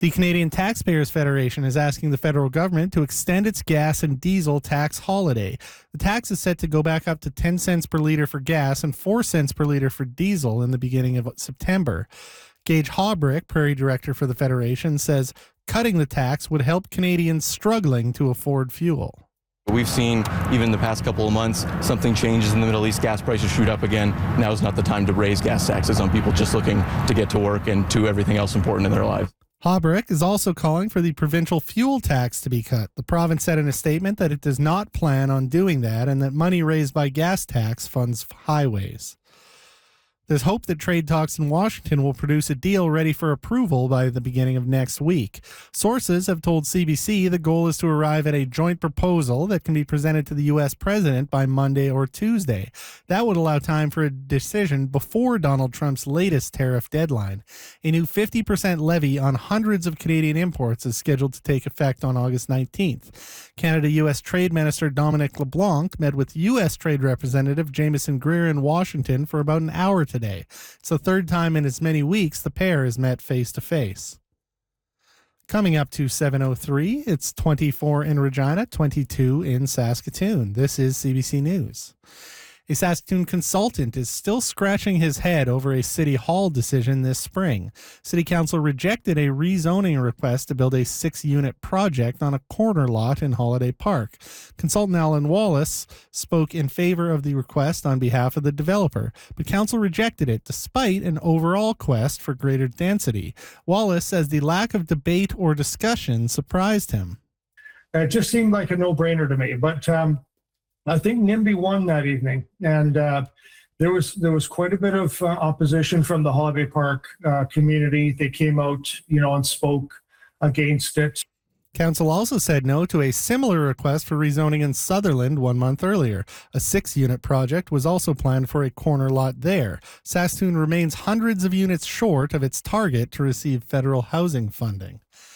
The Canadian Taxpayers Federation is asking the federal government to extend its gas and diesel tax holiday. The tax is set to go back up to 10 cents per litre for gas and 4 cents per litre for diesel in the beginning of September. Gage Hawbrick, Prairie Director for the Federation, says cutting the tax would help Canadians struggling to afford fuel. We've seen, even in the past couple of months, something changes in the Middle East, gas prices shoot up again. Now is not the time to raise gas taxes on people just looking to get to work and to everything else important in their lives. Hawbrick is also calling for the provincial fuel tax to be cut. The province said in a statement that it does not plan on doing that and that money raised by gas tax funds highways. There's hope that trade talks in Washington will produce a deal ready for approval by the beginning of next week. Sources have told CBC the goal is to arrive at a joint proposal that can be presented to the U.S. president by Monday or Tuesday. That would allow time for a decision before Donald Trump's latest tariff deadline. A new 50% levy on hundreds of Canadian imports is scheduled to take effect on August 19th. Canada-U.S. Trade Minister Dominic LeBlanc met with U.S. Trade Representative Jamieson Greer in Washington for about an hour today. It's the third time in as many weeks the pair has met face-to-face. Coming up to 7:03, it's 24 in Regina, 22 in Saskatoon. This is CBC News. A Saskatoon consultant is still scratching his head over a City Hall decision this spring. City Council rejected a rezoning request to build a 6-unit project on a corner lot in Holiday Park. Consultant Alan Wallace spoke in favor of the request on behalf of the developer, but Council rejected it despite an overall quest for greater density. Wallace says the lack of debate or discussion surprised him. It just seemed like a no-brainer to me, but I think NIMBY won that evening, and there was quite a bit of opposition from the Holiday Park community. They came out, and spoke against it. Council also said no to a similar request for rezoning in Sutherland 1 month earlier. A 6-unit project was also planned for a corner lot there. Saskatoon remains hundreds of units short of its target to receive federal housing funding.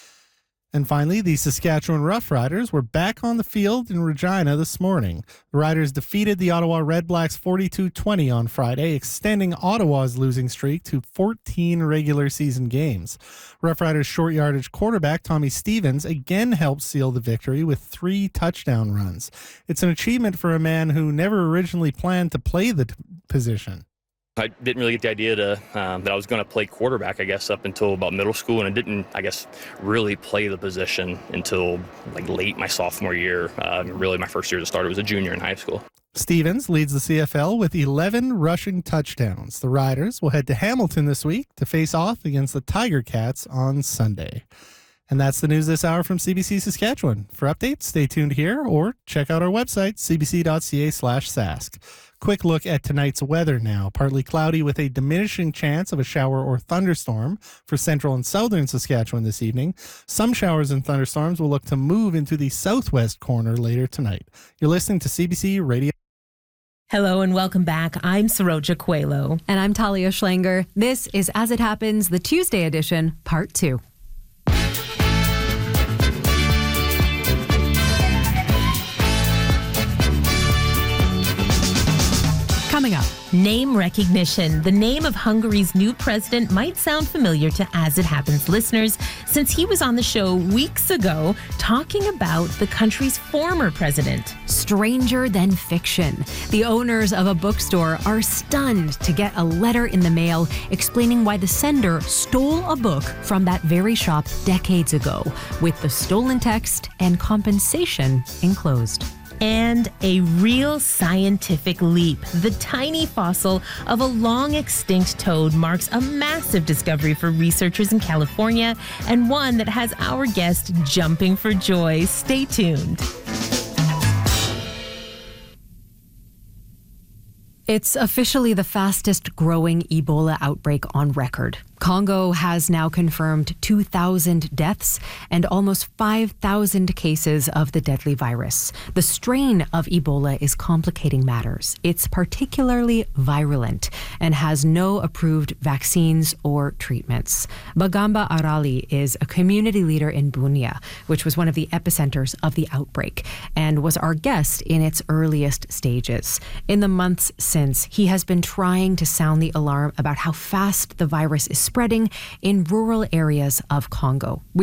And finally, the Saskatchewan Roughriders were back on the field in Regina this morning. The Riders defeated the Ottawa Redblacks 42-20 on Friday, extending Ottawa's losing streak to 14 regular season games. Roughriders short yardage quarterback Tommy Stevens again helped seal the victory with 3 touchdown runs. It's an achievement for a man who never originally planned to play the position. I didn't really get the idea that I was going to play quarterback, up until about middle school, and I didn't, really play the position until late my sophomore year. Really, my first year to start, I was a junior in high school. Stevens leads the CFL with 11 rushing touchdowns. The Riders will head to Hamilton this week to face off against the Tiger Cats on Sunday. And that's the news this hour from CBC Saskatchewan. For updates, stay tuned here or check out our website, cbc.ca/sask. Quick look at tonight's weather now. Partly cloudy with a diminishing chance of a shower or thunderstorm for central and southern Saskatchewan this evening. Some showers and thunderstorms will look to move into the southwest corner later tonight. You're listening to CBC Radio. Hello and welcome back. I'm Saroja Coelho. And I'm Talia Schlanger. This is As It Happens, the Tuesday edition, Part 2. Coming up. Name recognition. The name of Hungary's new president might sound familiar to As It Happens listeners, since he was on the show weeks ago talking about the country's former president. Stranger than fiction. The owners of a bookstore are stunned to get a letter in the mail explaining why the sender stole a book from that very shop decades ago, with the stolen text and compensation enclosed. And a real scientific leap. The tiny fossil of a long-extinct toad marks a massive discovery for researchers in California, and one that has our guest jumping for joy. Stay tuned. It's officially the fastest growing Ebola outbreak on record. Congo has now confirmed 2,000 deaths and almost 5,000 cases of the deadly virus. The strain of Ebola is complicating matters. It's particularly virulent and has no approved vaccines or treatments. Bagamba Arali is a community leader in Bunia, which was one of the epicenters of the outbreak, and was our guest in its earliest stages. In the months since, he has been trying to sound the alarm about how fast the virus is spreading in rural areas of Congo.